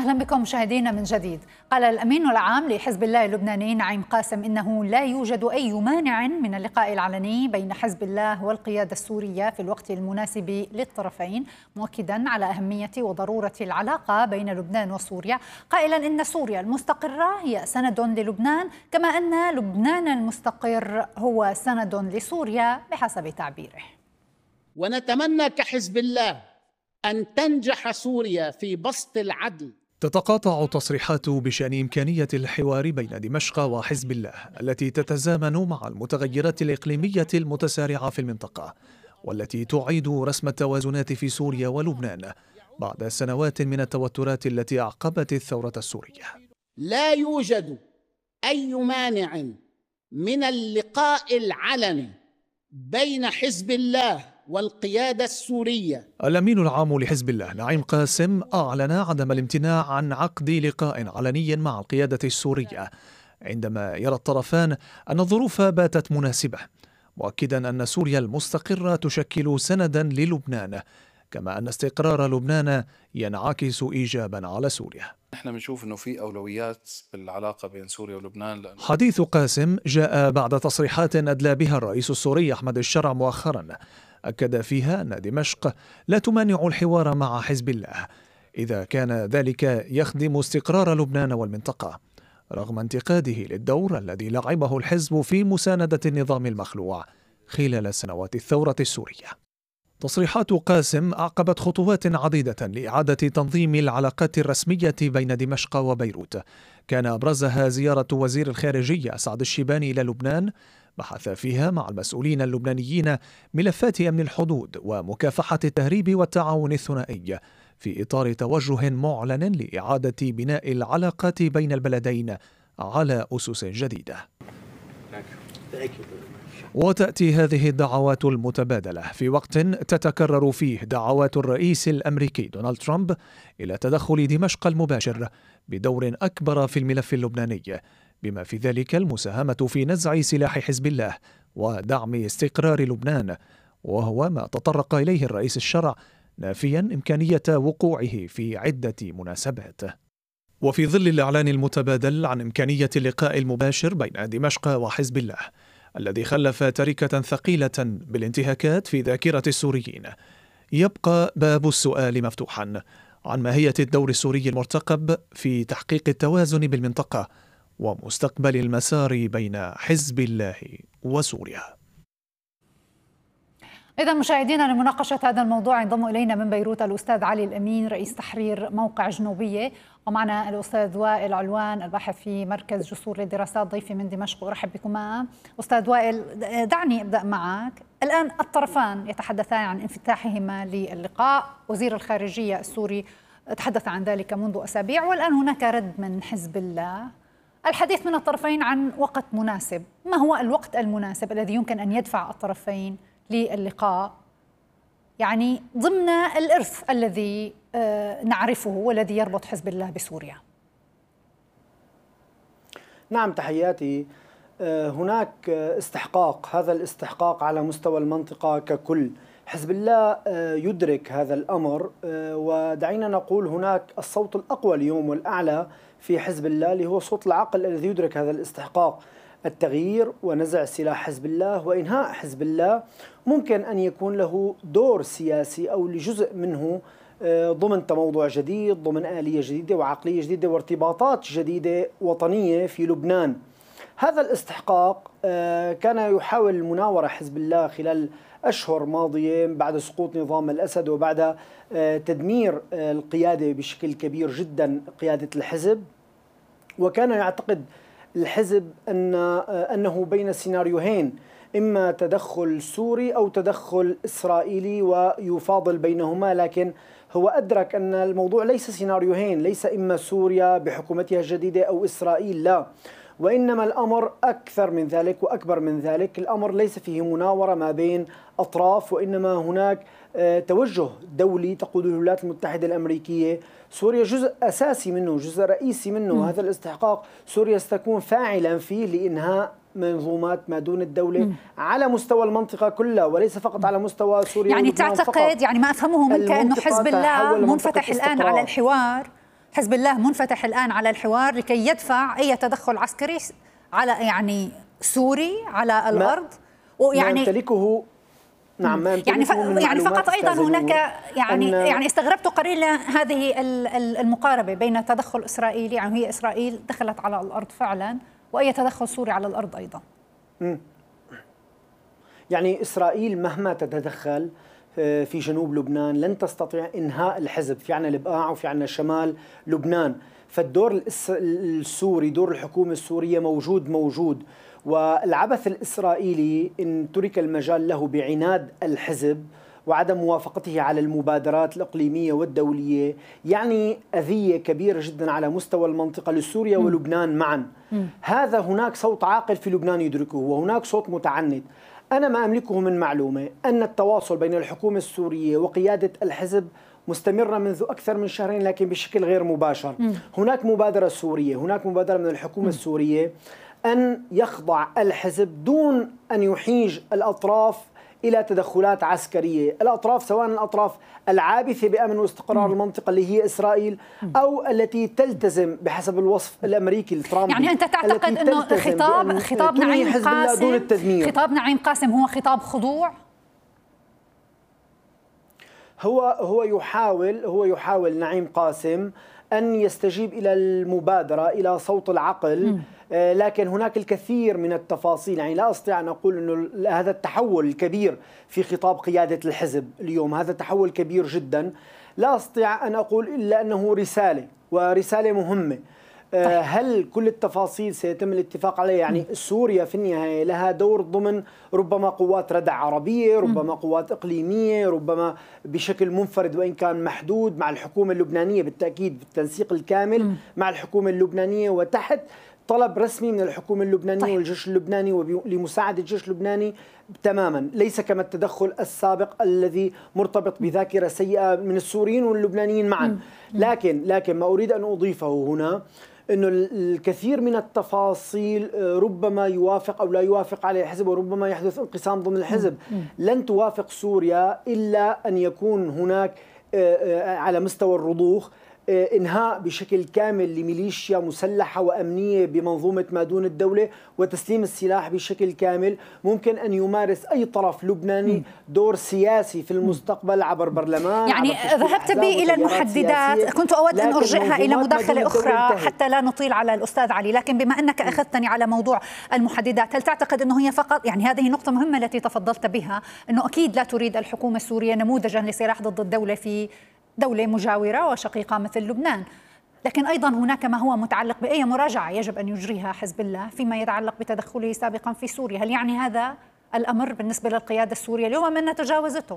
أهلا بكم مشاهدينا من جديد. قال الأمين العام لحزب الله اللبناني نعيم قاسم إنه لا يوجد أي مانع من اللقاء العلني بين حزب الله والقيادة السورية في الوقت المناسب للطرفين، مؤكدا على أهمية وضرورة العلاقة بين لبنان وسوريا، قائلا إن سوريا المستقرة هي سند للبنان، كما أن لبنان المستقر هو سند لسوريا بحسب تعبيره. ونتمنى كحزب الله أن تنجح سوريا في بسط العدل. تتقاطع تصريحات بشأن إمكانية الحوار بين دمشق وحزب الله التي تتزامن مع المتغيرات الإقليمية المتسارعة في المنطقة، والتي تعيد رسم التوازنات في سوريا ولبنان بعد سنوات من التوترات التي أعقبت الثورة السورية. لا يوجد أي مانع من اللقاء العلني بين حزب الله والقيادة السورية. الأمين العام لحزب الله نعيم قاسم أعلن عدم الامتناع عن عقد لقاء علني مع القيادة السورية عندما يرى الطرفان أن الظروف باتت مناسبة، مؤكدا أن سوريا المستقرة تشكل سندا للبنان، كما أن استقرار لبنان ينعكس إيجابا على سوريا. نحن بنشوف أنه في أولويات بالعلاقة بين سوريا ولبنان. حديث قاسم جاء بعد تصريحات أدلى بها الرئيس السوري أحمد الشرع مؤخرا، أكد فيها أن دمشق لا تمانع الحوار مع حزب الله إذا كان ذلك يخدم استقرار لبنان والمنطقة، رغم انتقاده للدور الذي لعبه الحزب في مساندة النظام المخلوع خلال سنوات الثورة السورية. تصريحات قاسم أعقبت خطوات عديدة لإعادة تنظيم العلاقات الرسمية بين دمشق وبيروت، كان أبرزها زيارة وزير الخارجية سعد الشيباني إلى لبنان، بحث فيها مع المسؤولين اللبنانيين ملفات أمن الحدود ومكافحة التهريب والتعاون الثنائي في إطار توجه معلن لإعادة بناء العلاقات بين البلدين على أسس جديدة. وتأتي هذه الدعوات المتبادلة في وقت تتكرر فيه دعوات الرئيس الأمريكي دونالد ترامب إلى تدخل دمشق المباشر بدور أكبر في الملف اللبناني، بما في ذلك المساهمة في نزع سلاح حزب الله ودعم استقرار لبنان، وهو ما تطرق إليه الرئيس الشرع نافيا إمكانية وقوعه في عدة مناسبات. وفي ظل الإعلان المتبادل عن إمكانية اللقاء المباشر بين دمشق وحزب الله الذي خلف تركة ثقيلة بالانتهاكات في ذاكرة السوريين، يبقى باب السؤال مفتوحا عن ماهية الدور السوري المرتقب في تحقيق التوازن بالمنطقة ومستقبل المسار بين حزب الله وسوريا. إذا مشاهدينا، لمناقشة هذا الموضوع ينضم إلينا من بيروت الأستاذ علي الأمين رئيس تحرير موقع جنوبية، ومعنا الأستاذ وائل علوان الباحث في مركز جسور للدراسات ضيفي من دمشق، وأرحب بكما. أستاذ وائل، دعني أبدأ معك. الآن الطرفان يتحدثان عن انفتاحهما للقاء، وزير الخارجية السوري تحدث عن ذلك منذ أسابيع، والآن هناك رد من حزب الله. الحديث من الطرفين عن وقت مناسب، ما هو الوقت المناسب الذي يمكن أن يدفع الطرفين للقاء، يعني ضمن الإرث الذي نعرفه والذي يربط حزب الله بسوريا؟ نعم، تحياتي. هناك استحقاق، هذا الاستحقاق على مستوى المنطقة ككل. حزب الله يدرك هذا الأمر، ودعينا نقول هناك الصوت الأقوى اليوم والأعلى في حزب الله اللي هو صوت العقل الذي يدرك هذا الاستحقاق. التغيير ونزع سلاح حزب الله وإنهاء حزب الله ممكن أن يكون له دور سياسي أو لجزء منه ضمن تموضع جديد، ضمن آلية جديدة وعقلية جديدة وارتباطات جديدة وطنية في لبنان. هذا الاستحقاق كان يحاول مناورة حزب الله خلال أشهر ماضية بعد سقوط نظام الأسد وبعد تدمير القيادة بشكل كبير جدا، قيادة الحزب. وكان يعتقد الحزب أنه بين سيناريوهين، إما تدخل سوري أو تدخل إسرائيلي، ويفاضل بينهما. لكن هو أدرك أن الموضوع ليس سيناريوهين، ليس إما سوريا بحكومتها الجديدة أو إسرائيل، لا، وإنما الأمر أكثر من ذلك وأكبر من ذلك. الأمر ليس فيه مناورة ما بين أطراف، وإنما هناك توجه دولي تقوده الولايات المتحدة الأمريكية. سوريا جزء أساسي منه، جزء رئيسي منه. هذا الاستحقاق سوريا ستكون فاعلا فيه لإنهاء منظومات ما دون الدولة على مستوى المنطقة كلها، وليس فقط على مستوى سوريا. يعني تعتقد، يعني ما أفهمه منك، أنه حزب الله منفتح الآن على الحوار حزب الله منفتح الآن على الحوار لكي يدفع أي تدخل عسكري على يعني سوري على الأرض، ويعني ما يمتلكه. نعم، ما يمتلكه يعني فقط أيضا هناك يعني استغربت قليلا هذه المقاربة بين تدخل إسرائيلي، يعني هي إسرائيل دخلت على الأرض فعلا، وأي تدخل سوري على الأرض أيضا. يعني إسرائيل مهما تتدخل في جنوب لبنان لن تستطيع إنهاء الحزب. في عنا البقاع وفي عنا شمال لبنان، فالدور السوري، دور الحكومة السورية موجود، والعبث الإسرائيلي إن ترك المجال له بعناد الحزب وعدم موافقته على المبادرات الإقليمية والدولية يعني أذية كبيرة جدا على مستوى المنطقة لسوريا ولبنان معا. هذا هناك صوت عاقل في لبنان يدركه، وهناك صوت متعنت. أنا ما أملكه من معلومة أن التواصل بين الحكومة السورية وقيادة الحزب مستمرة منذ أكثر من شهرين، لكن بشكل غير مباشر. هناك مبادرة سورية، هناك مبادرة من الحكومة السورية أن يخضع الحزب دون أن يحيج الأطراف إلى تدخلات عسكرية. الأطراف سواء الأطراف العابثة بأمن واستقرار المنطقة اللي هي إسرائيل، أو التي تلتزم بحسب الوصف الأمريكي الترامبي. يعني أنت تعتقد أنه خطاب نعيم قاسم هو خطاب خضوع؟ هو يحاول نعيم قاسم أن يستجيب إلى المبادرة، إلى صوت العقل، لكن هناك الكثير من التفاصيل. يعني لا أستطيع أن أقول أنه هذا التحول الكبير في خطاب قيادة الحزب اليوم، هذا تحول كبير جدا. لا أستطيع أن أقول إلا أنه رسالة، ورسالة مهمة. هل كل التفاصيل سيتم الاتفاق عليها؟ يعني سوريا في النهاية لها دور ضمن ربما قوات ردع عربية، ربما قوات إقليمية، ربما بشكل منفرد وإن كان محدود مع الحكومة اللبنانية، بالتأكيد بالتنسيق الكامل مع الحكومة اللبنانية وتحت طلب رسمي من الحكومة اللبنانية والجيش اللبناني لمساعدة الجيش اللبناني تماما، ليس كما التدخل السابق الذي مرتبط بذاكرة سيئة من السوريين واللبنانيين معا. لكن ما أريد أن أضيفه هنا أنه الكثير من التفاصيل ربما يوافق أو لا يوافق عليه الحزب، وربما يحدث انقسام ضمن الحزب. لن توافق سوريا إلا أن يكون هناك على مستوى الرضوخ إنهاء بشكل كامل لميليشيا مسلحة وأمنية بمنظومة ما دون الدولة، وتسليم السلاح بشكل كامل. ممكن أن يمارس أي طرف لبناني دور سياسي في المستقبل عبر برلمان. يعني ذهبت بي إلى المحددات، كنت أود أن أرجعها إلى مداخلة أخرى حتى لا نطيل على الأستاذ علي، لكن بما أنك أخذتني على موضوع المحددات، هل تعتقد أنه هي فقط، يعني هذه نقطة مهمة التي تفضلت بها، أنه أكيد لا تريد الحكومة السورية نموذجا لسلاح ضد الدولة في دولة مجاورة وشقيقة مثل لبنان، لكن أيضا هناك ما هو متعلق بأي مراجعة يجب أن يجريها حزب الله فيما يتعلق بتدخله سابقا في سوريا. هل يعني هذا الأمر بالنسبة للقيادة السورية اليوم أنها تجاوزته؟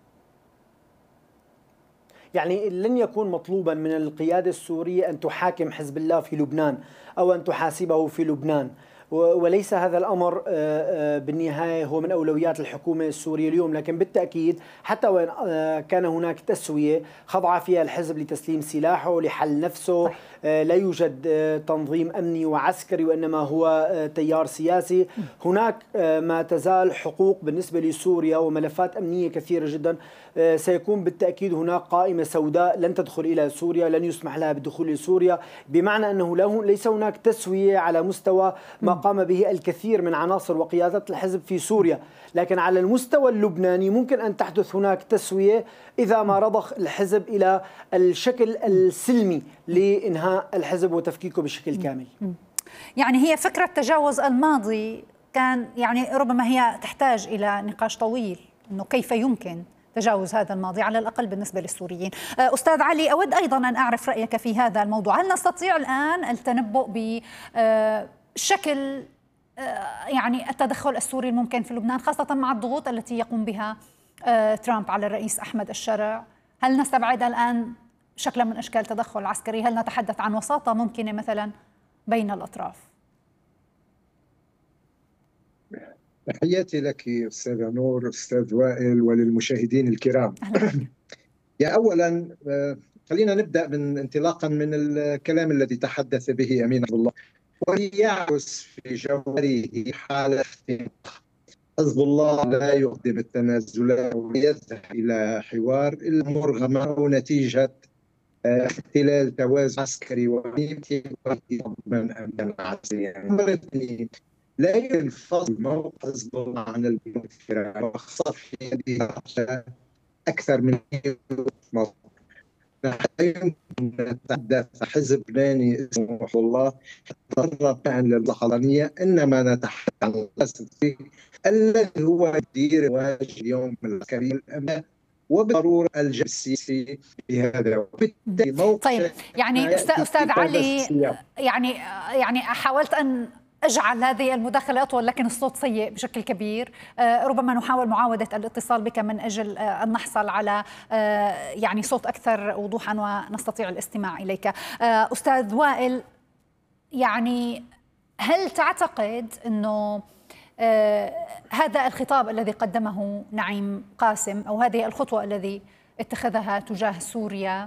يعني لن يكون مطلوبا من القيادة السورية أن تحاكم حزب الله في لبنان أو أن تحاسبه في لبنان، وليس هذا الأمر بالنهاية هو من أولويات الحكومة السورية اليوم. لكن بالتأكيد حتى وإن كان هناك تسوية خضع فيها الحزب لتسليم سلاحه لحل نفسه، لا يوجد تنظيم أمني وعسكري وإنما هو تيار سياسي. هناك ما تزال حقوق بالنسبة لسوريا وملفات أمنية كثيرة جدا. سيكون بالتأكيد هناك قائمة سوداء لن تدخل إلى سوريا، لن يسمح لها بالدخول لسوريا، بمعنى أنه ليس هناك تسوية على مستوى ما قام به الكثير من عناصر وقيادات الحزب في سوريا. لكن على المستوى اللبناني ممكن أن تحدث هناك تسوية إذا ما رضخ الحزب إلى الشكل السلمي لإنهاء الحزب وتفكيكه بشكل كامل. يعني هي فكرة تجاوز الماضي كان يعني ربما هي تحتاج إلى نقاش طويل، أنه كيف يمكن تجاوز هذا الماضي على الأقل بالنسبة للسوريين. أستاذ علي، أود أيضا أن أعرف رأيك في هذا الموضوع. هل نستطيع الآن التنبؤ بشكل يعني التدخل السوري الممكن في لبنان، خاصة مع الضغوط التي يقوم بها ترامب على الرئيس أحمد الشرع؟ هل نستبعد الآن شكلا من أشكال تدخل عسكري؟ هل نتحدث عن وساطة ممكنة مثلا بين الأطراف؟ تحياتي لك أستاذة نور، أستاذ وائل، وللمشاهدين الكرام. أولا خلينا نبدأ انطلاقا من الكلام الذي تحدث به أمين عبد الله، ويعكس في جوهره حالة حزب الله لا يقدم التنازلات ويذهب إلى حوار المرغمة ونتيجة اختلال توازن عسكري وامنيتي من امن عسكري. لا يمكن فصل موقع حزب الله عن الانفراد وخاصة في هذه اكثر من مصر. لا يمكن ان نتحدث حزب لبناني اسمه حزب الله حتى عن اللحظانيه، انما نتحدث عن الاساسي الذي هو يدير واجب اليوم العسكري الامن وبالضروره الجانب السياسي بهذا. طيب يعني استاذ علي، يعني حاولت ان أجعل هذه المداخلة أطول لكن الصوت سيء بشكل كبير. ربما نحاول معاودة الاتصال بك من أجل أن نحصل على يعني صوت أكثر وضوحا ونستطيع الاستماع إليك. أستاذ وائل، يعني هل تعتقد أنه هذا الخطاب الذي قدمه نعيم قاسم أو هذه الخطوة الذي اتخذها تجاه سوريا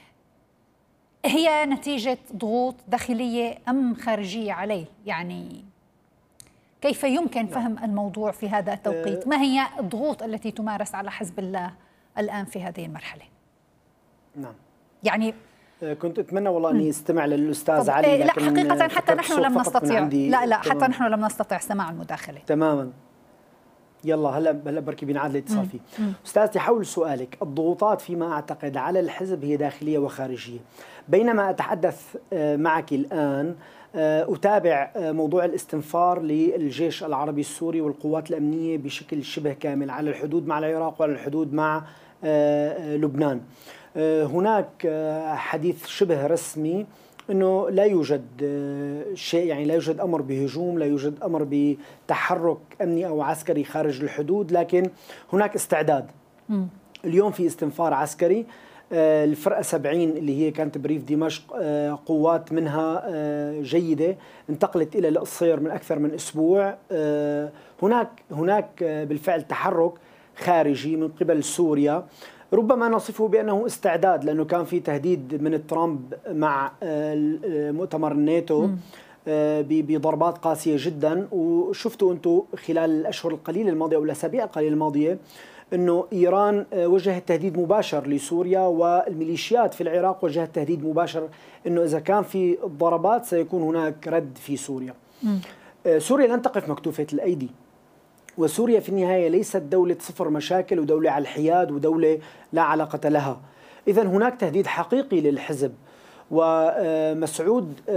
هي نتيجة ضغوط داخلية أم خارجية عليه؟ يعني كيف يمكن فهم الموضوع في هذا التوقيت؟ ما هي الضغوط التي تمارس على حزب الله الآن في هذه المرحلة؟ نعم، يعني كنت أتمنى والله أني استمع للأستاذ علي، لكن لا حقيقة حتى نحن لم نستطيع، لا حتى نحن لم نستطيع سماع المداخلة تماما. يلا هلا بركي بينعاد الاتصال فيه. استاذتي، حول سؤالك، الضغوطات فيما اعتقد على الحزب هي داخليه وخارجيه. بينما اتحدث معك الان اتابع موضوع الاستنفار للجيش العربي السوري والقوات الامنيه بشكل شبه كامل على الحدود مع العراق وعلى الحدود مع لبنان. هناك حديث شبه رسمي انه لا يوجد شيء، يعني لا يوجد امر بهجوم، لا يوجد امر بتحرك امني او عسكري خارج الحدود، لكن هناك استعداد. اليوم في استنفار عسكري. الفرقه 70 اللي هي كانت بريف دمشق قوات منها جيده انتقلت الى القصير من اكثر من اسبوع. هناك بالفعل تحرك خارجي من قبل سوريا، ربما نصفه بأنه استعداد، لأنه كان في تهديد من ترامب مع مؤتمر الناتو بضربات قاسية جدا. وشفتوا أنتم خلال الأشهر القليلة الماضية أو الأسابيع القليلة الماضية أنه إيران وجهت تهديد مباشر لسوريا، والميليشيات في العراق وجهت تهديد مباشر أنه إذا كان في ضربات سيكون هناك رد في سوريا. سوريا لن تقف مكتوفة الأيدي، وسوريا في النهاية ليست دولة صفر مشاكل ودولة على الحياد ودولة لا علاقة لها. إذن هناك تهديد حقيقي للحزب. ومسعود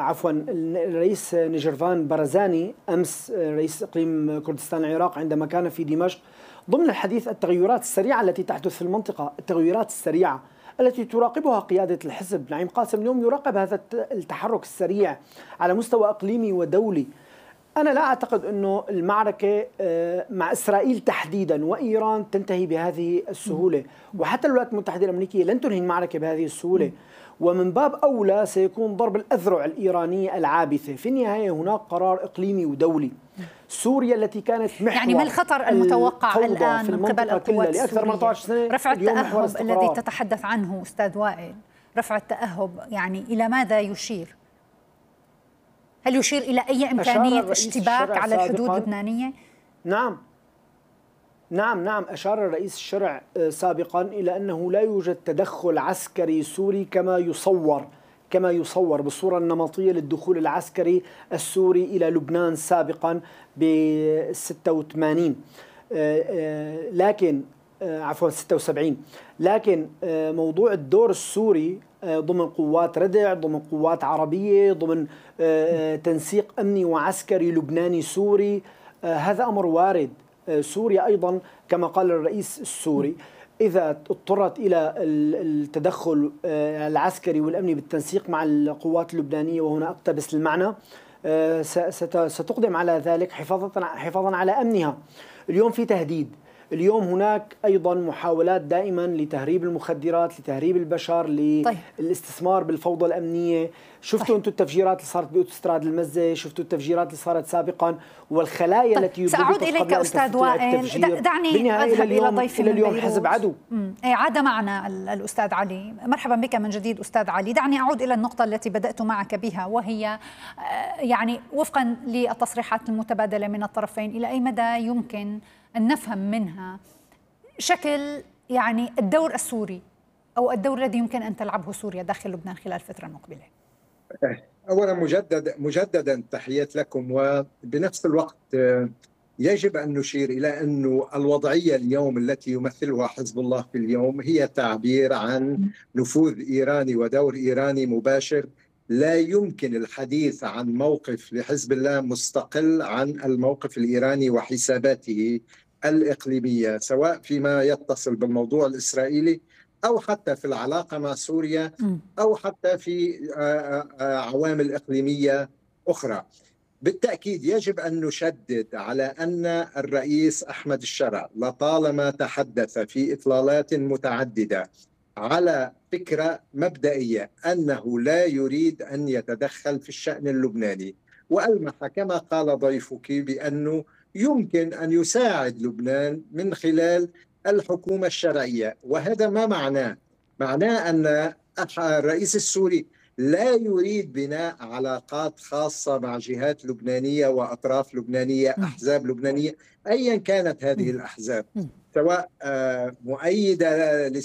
الرئيس نجرفان برزاني أمس رئيس إقليم كردستان العراق عندما كان في دمشق ضمن الحديث التغيرات السريعة التي تحدث في المنطقة، التغيرات السريعة التي تراقبها قيادة الحزب. نعيم قاسم اليوم يراقب هذا التحرك السريع على مستوى إقليمي ودولي. أنا لا أعتقد أنه المعركة مع إسرائيل تحديدا وإيران تنتهي بهذه السهولة، وحتى الولايات المتحدة الأمريكية لن تنهي المعركة بهذه السهولة، ومن باب أولى سيكون ضرب الأذرع الإيرانية العابثة. في النهاية هناك قرار إقليمي ودولي. سوريا التي كانت محور يعني ما الخطر المتوقع الآن من قبل القوات لأكثر من 14 سنة؟ رفع التأهب الذي تتحدث عنه أستاذ وائل، رفع التأهب يعني إلى ماذا يشير؟ هل يشير إلى أي إمكانية اشتباك على الحدود اللبنانية؟ نعم، أشار الرئيس الشرع سابقا إلى أنه لا يوجد تدخل عسكري سوري كما يصور بالصورة النمطية للدخول العسكري السوري إلى لبنان سابقا ب 86 لكن 76. لكن موضوع الدور السوري ضمن قوات ردع، ضمن قوات عربية، ضمن تنسيق أمني وعسكري لبناني سوري، هذا أمر وارد. سوريا أيضا كما قال الرئيس السوري إذا اضطرت إلى التدخل العسكري والأمني بالتنسيق مع القوات اللبنانية، وهنا أقتبس المعنى، ستقدم على ذلك حفاظا على أمنها. اليوم في تهديد، اليوم هناك أيضا محاولات دائما لتهريب المخدرات، لتهريب البشر، للاستثمار بالفوضى الأمنية. شفتوا أنتم التفجيرات اللي صارت بأوتوستراد المزة، شفتوا التفجيرات اللي صارت سابقا، والخلايا التي سأعود إليك أستاذ وائل، دعني أذهب إلى ضيفي إلى اليوم حزب عدو. عاد معنا الأستاذ علي، مرحبا بك من جديد أستاذ علي. دعني أعود إلى النقطة التي بدأت معك بها، وهي يعني وفقا للتصريحات المتبادلة من الطرفين إلى أي مدى يمكن أن نفهم منها شكل يعني الدور السوري أو الدور الذي يمكن أن تلعبه سوريا داخل لبنان خلال الفترة المقبلة؟ أولا مجددا تحية لكم، وبنفس الوقت يجب أن نشير إلى أن الوضعية اليوم التي يمثلها حزب الله في اليوم هي تعبير عن نفوذ إيراني ودور إيراني مباشر. لا يمكن الحديث عن موقف لحزب الله مستقل عن الموقف الإيراني وحساباته الإقليمية، سواء فيما يتصل بالموضوع الإسرائيلي أو حتى في العلاقة مع سوريا أو حتى في عوامل إقليمية أخرى. بالتأكيد يجب أن نشدد على أن الرئيس أحمد الشرع لطالما تحدث في إطلالات متعددة على فكرة مبدئية أنه لا يريد أن يتدخل في الشأن اللبناني، وألمح كما قال ضيفك بأنه يمكن أن يساعد لبنان من خلال الحكومة الشرعية. وهذا ما معناه؟ معناه أن الرئيس السوري لا يريد بناء علاقات خاصة مع جهات لبنانية وأطراف لبنانية، أحزاب لبنانية أيا كانت هذه الأحزاب، سواء مؤيدة